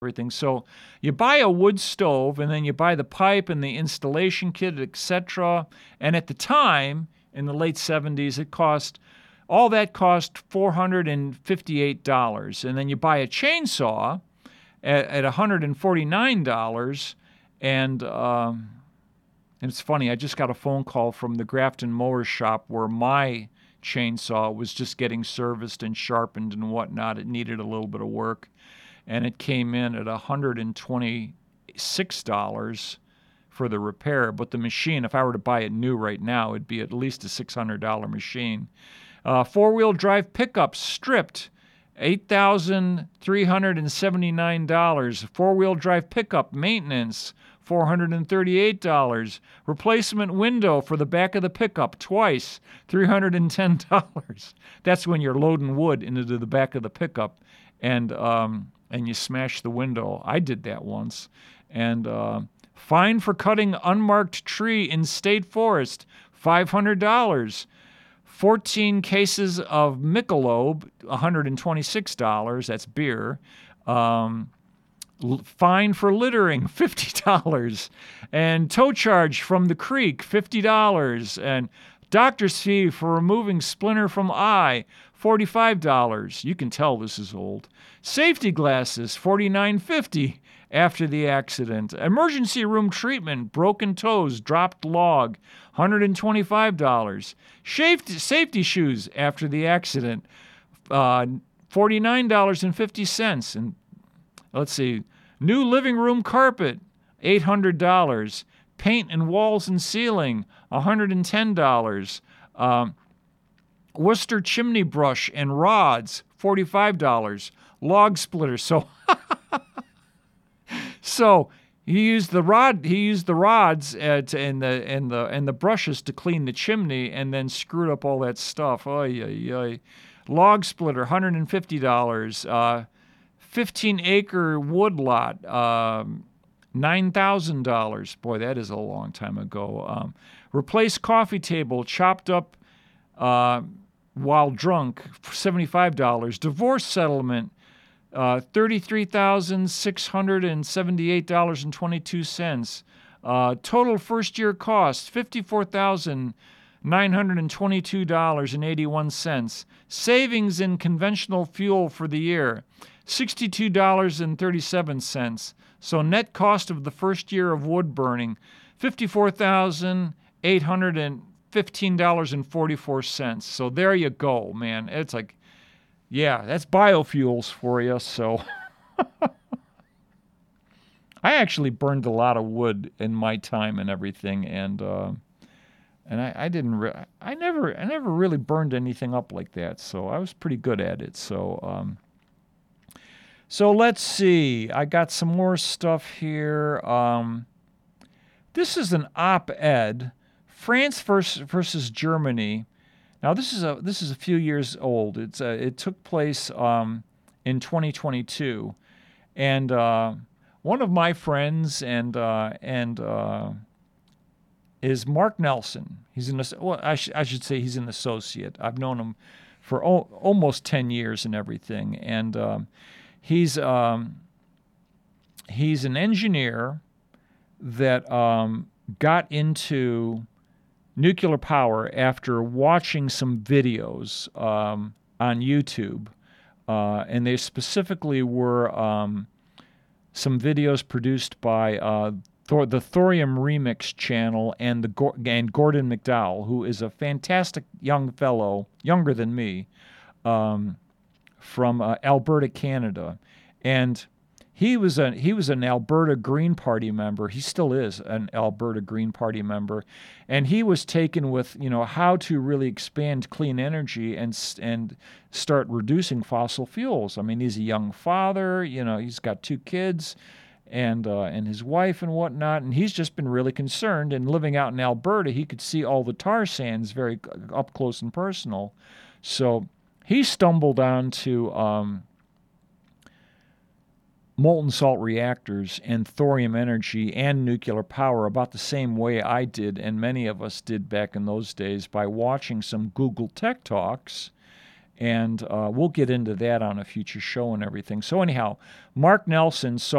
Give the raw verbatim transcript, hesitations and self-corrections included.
everything. So you buy a wood stove, and then you buy the pipe and the installation kit, et cetera. And at the time, in the late seventies, it cost, all that cost four hundred fifty-eight dollars. And then you buy a chainsaw at, at one hundred forty-nine dollars. And um, it's funny, I just got a phone call from the Grafton Mower Shop where my chainsaw was just getting serviced and sharpened and whatnot. It needed a little bit of work. And it came in at one hundred twenty-six dollars for the repair. But the machine, if I were to buy it new right now, it'd be at least a six hundred dollars machine. Uh, four-wheel drive pickup stripped, eight thousand three hundred seventy-nine dollars. Four-wheel drive pickup maintenance, four hundred thirty-eight dollars. Replacement window for the back of the pickup twice, three hundred ten dollars. That's when you're loading wood into the back of the pickup. And um, and you smash the window. I did that once. And uh, fine for cutting unmarked tree in state forest, five hundred dollars. fourteen cases of Michelob, one hundred twenty-six dollars. That's beer. Um, l- fine for littering, fifty dollars. And tow charge from the creek, fifty dollars. And doctor's fee for removing splinter from eye, forty-five dollars. You can tell this is old. Safety glasses, forty-nine fifty after the accident. Emergency room treatment, broken toes, dropped log, one hundred twenty-five dollars. Safety, safety shoes after the accident, uh, forty-nine dollars and fifty cents. And let's see, new living room carpet, eight hundred dollars. Paint and walls and ceiling, one hundred ten dollars. Um, Worcester chimney brush and rods, forty-five dollars. Log splitter. So, so he used the rod. He used the rods uh, to, and the and the and the brushes to clean the chimney, and then screwed up all that stuff. Oy, oy, oy. Log splitter, one hundred fifty dollars. Uh, fifteen acre wood lot, um, nine thousand dollars. Boy, that is a long time ago. Um, replace coffee table, chopped up uh, while drunk, seventy-five dollars. Divorce settlement, uh, thirty-three thousand six hundred seventy-eight dollars and twenty-two cents. Uh, total first-year cost, fifty-four thousand nine hundred twenty-two dollars and eighty-one cents. Savings in conventional fuel for the year, sixty-two dollars and thirty-seven cents. So net cost of the first year of wood burning, fifty-four thousand eight hundred fifteen dollars and forty-four cents. So there you go, man. It's like, yeah, that's biofuels for you. So I actually burned a lot of wood in my time and everything, and uh, and I, I didn't, re- I never, I never really burned anything up like that. So I was pretty good at it. So. Um, So let's see. I got some more stuff here. Um, this is an op-ed, France versus, versus Germany. Now this is a this is a few years old. It's a, it took place um, in twenty twenty-two, and uh, one of my friends and uh, and uh, is Mark Nelson. He's an well, I, sh- I should say he's an associate. I've known him for o- almost ten years and everything, and. Um, He's um, he's an engineer that um, got into nuclear power after watching some videos um, on YouTube, uh, and they specifically were um, some videos produced by uh, Thor- the Thorium Remix channel and the Go- and Gordon McDowell, who is a fantastic young fellow, younger than me. Um, from uh, Alberta, Canada, and he was a he was an Alberta Green Party member. He still is an Alberta Green Party member, and he was taken with you know how to really expand clean energy and and start reducing fossil fuels. I mean, he's a young father. You know, he's got two kids, and uh, and his wife and whatnot, and he's just been really concerned. And living out in Alberta, he could see all the tar sands very up close and personal. So. He stumbled onto um, molten salt reactors and thorium energy and nuclear power about the same way I did and many of us did back in those days by watching some Google Tech Talks And uh, we'll get into that on a future show and everything. So anyhow, Mark Nelson saw